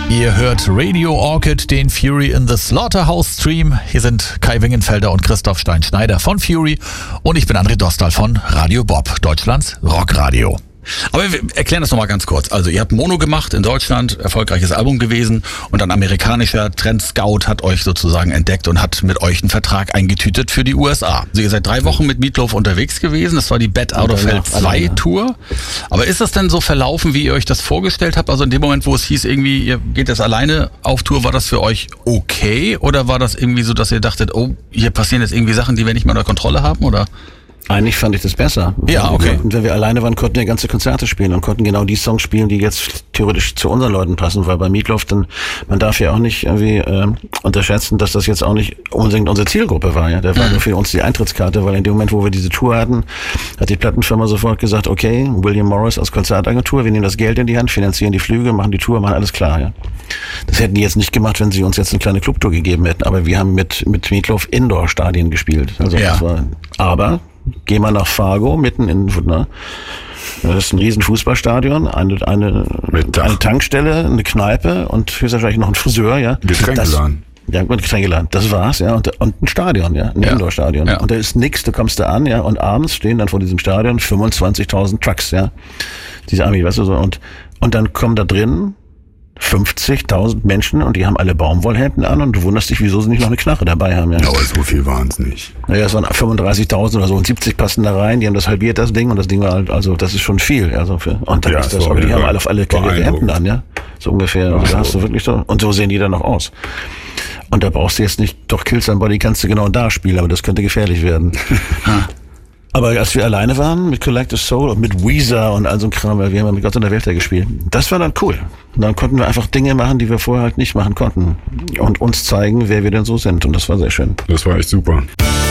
Ihr hört Radio Orchid, den Fury in the Slaughterhouse Stream. Hier sind Kai Wingenfelder und Christoph Stein-Schneider von Fury und ich bin André Dostal von Radio Bob, Deutschlands Rockradio. Aber wir erklären das nochmal ganz kurz. Also ihr habt Mono gemacht in Deutschland, erfolgreiches Album gewesen und ein amerikanischer Trend-Scout hat euch sozusagen entdeckt und hat mit euch einen Vertrag eingetütet für die USA. Also ihr seid 3 Wochen mit Meatloaf unterwegs gewesen, das war die Bad Out of Hell 2 Tour. Aber ist das denn so verlaufen, wie ihr euch das vorgestellt habt? Also in dem Moment, wo es hieß, irgendwie ihr geht jetzt alleine auf Tour, war das für euch okay? Oder war das irgendwie so, dass ihr dachtet, oh, hier passieren jetzt irgendwie Sachen, die wir nicht mehr unter Kontrolle haben, oder? Eigentlich fand ich das besser. Ja, okay. Und wenn wir alleine waren, konnten wir ganze Konzerte spielen und konnten genau die Songs spielen, die jetzt theoretisch zu unseren Leuten passen, weil bei Meatloaf dann, man darf ja auch nicht irgendwie unterschätzen, dass das jetzt auch nicht unbedingt unsere Zielgruppe war. Ja, der war nur für uns die Eintrittskarte, weil in dem Moment, wo wir diese Tour hatten, hat die Plattenfirma sofort gesagt, okay, William Morris als Konzertagentur, wir nehmen das Geld in die Hand, finanzieren die Flüge, machen die Tour, machen alles klar. Ja, das hätten die jetzt nicht gemacht, wenn sie uns jetzt eine kleine Clubtour gegeben hätten. Aber wir haben mit Meatloaf Indoor-Stadien gespielt. Also ja. Das war, aber geh mal nach Fargo, mitten in, ne? Das ist ein riesen Fußballstadion, eine Tankstelle, eine Kneipe und höchstwahrscheinlich noch ein Friseur, ja. Getränkeladen. Ja, und Getränkeladen. Das war's, ja. Und ein Stadion, ja. Ein Indoor-Stadion. Ja. Und da ist nix, du kommst da an, ja. Und abends stehen dann vor diesem Stadion 25.000 Trucks, ja. Diese Army, weißt du so. Und dann kommen da drin 50.000 Menschen und die haben alle Baumwollhemden an und du wunderst dich, wieso sie nicht noch eine Knarre dabei haben. Ja, Aber so viel waren es nicht. Naja, es waren 35.000 oder so und 70 passen da rein, die haben das halbiert, das Ding, und das Ding war halt, also das ist schon viel. Also und dann ist das, aber die haben alle auf alle karierte Hemden an, ja. So ungefähr. Also da hast du wirklich so. Und so sehen die dann noch aus. Und da brauchst du jetzt nicht, doch Kill Somebody kannst du genau da spielen, aber das könnte gefährlich werden. Aber als wir alleine waren mit Collective Soul und mit Weezer und all so ein Kram, weil wir haben ja mit Gott in der Welt gespielt, das war dann cool. Und dann konnten wir einfach Dinge machen, die wir vorher halt nicht machen konnten. Und uns zeigen, wer wir denn so sind. Und das war sehr schön. Das war echt super.